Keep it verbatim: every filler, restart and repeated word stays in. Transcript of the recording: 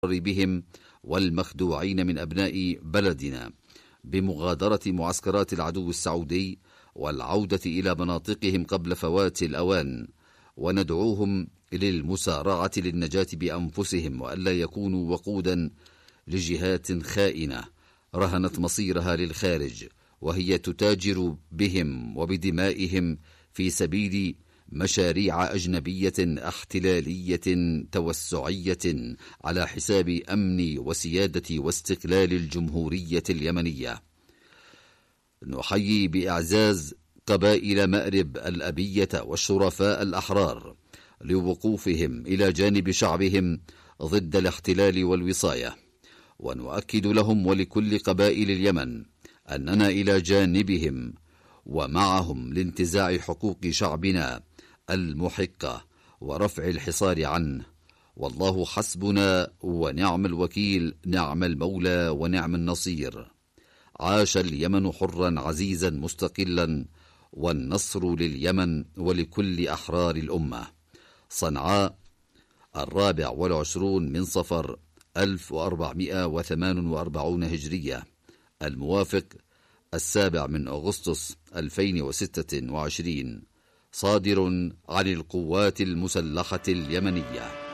بهم والمخدوعين من أبناء بلدنا بمغادرة معسكرات العدو السعودي والعودة إلى مناطقهم قبل فوات الأوان، وندعوهم للمسارعة للنجاة بأنفسهم وألا يكونوا وقودا لجهات خائنة رهنت مصيرها للخارج، وهي تتاجر بهم وبدمائهم في سبيل مشاريع أجنبية احتلالية توسعية على حساب أمن وسيادة واستقلال الجمهورية اليمنية. نحيي بإعزاز قبائل مأرب الأبية والشرفاء الأحرار لوقوفهم إلى جانب شعبهم ضد الاحتلال والوصاية، ونؤكد لهم ولكل قبائل اليمن أننا إلى جانبهم ومعهم لانتزاع حقوق شعبنا المحقة ورفع الحصار عنه، والله حسبنا ونعم الوكيل، نعم المولى ونعم النصير. عاش اليمن حرا عزيزا مستقلا، والنصر لليمن ولكل أحرار الأمة. صنعاء، الرابع والعشرون من صفر ألف وأربعمائة وثمان وأربعين هجرية، الموافق السابع من أغسطس ألفين وستة وعشرين، صادر عن القوات المسلحة اليمنية.